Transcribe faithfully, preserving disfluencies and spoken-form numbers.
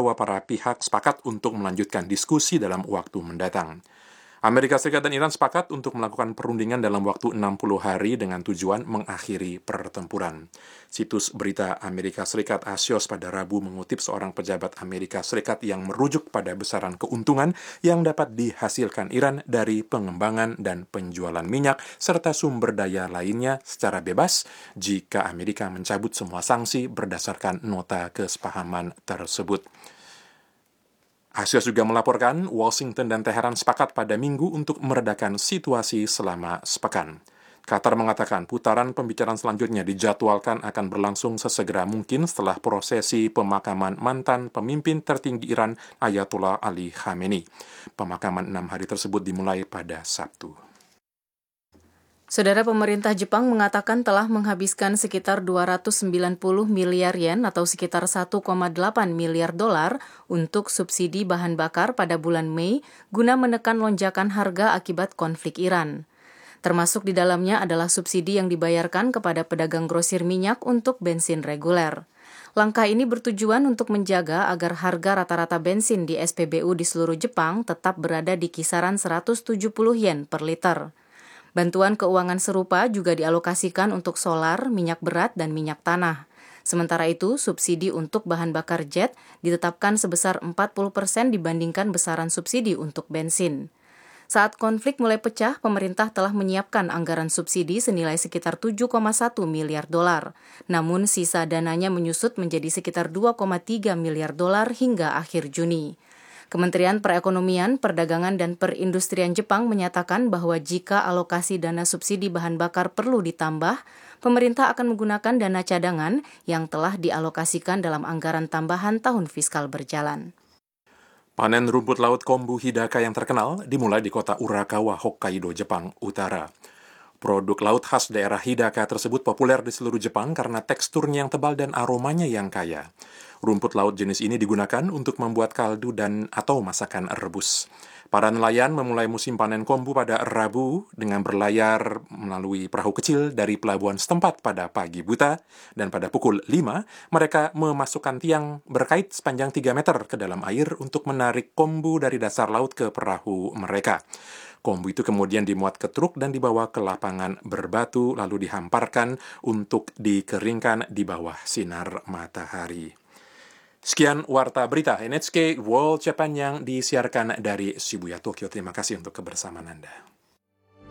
bahwa para pihak sepakat untuk melanjutkan diskusi dalam waktu mendatang. Amerika Serikat dan Iran sepakat untuk melakukan perundingan dalam waktu enam puluh hari dengan tujuan mengakhiri pertempuran. Situs berita Amerika Serikat Axios pada Rabu mengutip seorang pejabat Amerika Serikat yang merujuk pada besaran keuntungan yang dapat dihasilkan Iran dari pengembangan dan penjualan minyak serta sumber daya lainnya secara bebas jika Amerika mencabut semua sanksi berdasarkan nota kesepahaman tersebut. Axios juga melaporkan Washington dan Teheran sepakat pada Minggu untuk meredakan situasi selama sepekan. Qatar mengatakan putaran pembicaraan selanjutnya dijadwalkan akan berlangsung sesegera mungkin setelah prosesi pemakaman mantan pemimpin tertinggi Iran Ayatollah Ali Khamenei. Pemakaman enam hari tersebut dimulai pada Sabtu. Saudara, pemerintah Jepang mengatakan telah menghabiskan sekitar dua ratus sembilan puluh miliar yen atau sekitar satu koma delapan miliar dolar untuk subsidi bahan bakar pada bulan Mei guna menekan lonjakan harga akibat konflik Iran. Termasuk di dalamnya adalah subsidi yang dibayarkan kepada pedagang grosir minyak untuk bensin reguler. Langkah ini bertujuan untuk menjaga agar harga rata-rata bensin di S P B U di seluruh Jepang tetap berada di kisaran seratus tujuh puluh yen per liter. Bantuan keuangan serupa juga dialokasikan untuk solar, minyak berat, dan minyak tanah. Sementara itu, subsidi untuk bahan bakar jet ditetapkan sebesar empat puluh persen dibandingkan besaran subsidi untuk bensin. Saat konflik mulai pecah, pemerintah telah menyiapkan anggaran subsidi senilai sekitar tujuh koma satu miliar dolar. Namun, sisa dananya menyusut menjadi sekitar dua koma tiga miliar dolar hingga akhir Juni. Kementerian Perekonomian, Perdagangan, dan Perindustrian Jepang menyatakan bahwa jika alokasi dana subsidi bahan bakar perlu ditambah, pemerintah akan menggunakan dana cadangan yang telah dialokasikan dalam anggaran tambahan tahun fiskal berjalan. Panen rumput laut kombu hidaka yang terkenal dimulai di kota Urakawa, Hokkaido, Jepang Utara. Produk laut khas daerah Hidaka tersebut populer di seluruh Jepang karena teksturnya yang tebal dan aromanya yang kaya. Rumput laut jenis ini digunakan untuk membuat kaldu dan atau masakan rebus. Para nelayan memulai musim panen kombu pada Rabu dengan berlayar melalui perahu kecil dari pelabuhan setempat pada pagi buta, dan pada pukul lima mereka memasukkan tiang berkait sepanjang tiga meter ke dalam air untuk menarik kombu dari dasar laut ke perahu mereka. Kombu itu kemudian dimuat ke truk dan dibawa ke lapangan berbatu lalu dihamparkan untuk dikeringkan di bawah sinar matahari. Sekian Warta Berita N H K World Japan yang disiarkan dari Shibuya, Tokyo. Terima kasih untuk kebersamaan Anda.